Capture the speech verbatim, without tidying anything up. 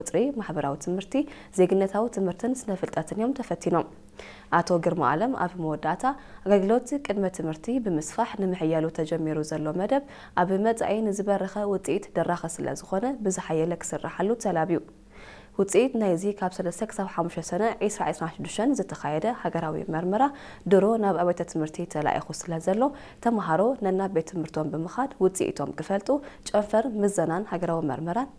ጥሪ ማህበራዊ ትምህርቲ ዜግነታዊ ትምህርትን ስነ ፍልጠትን እዮም ተፈቲኖም አቶ ግርማ ዓለም አብ መወዳታ አገልግሎት ቅድመ ትምህርቲ ብምስፋሕ ንምሕያሉ ተጀሚሩ ዘሎ መደብ አብ መጻኢ ንዝበረኸ ውጤት ደራኸ ስለ ዝኾነ ብዝሓየለ ክስራሓሉ ተላብዩ ውጤት ናይዚ ካብ ሰለስተ ክሳብ ሓሙሽተ ሰነ ዒስራ ዒስራ ሽዱሽተ ዝተኻየደ ሃገራዊ መርመራ ድሮ ናብ አብያተ ትምህርቲ ተላኢኹ ስለ ዘሎ ተማሃሮ ነና ቤት ትምህርቶም ብምኻድ ውጤቶም ክፈልጡ ጨንፈር ምዘናን ሃገራዊ መርመራን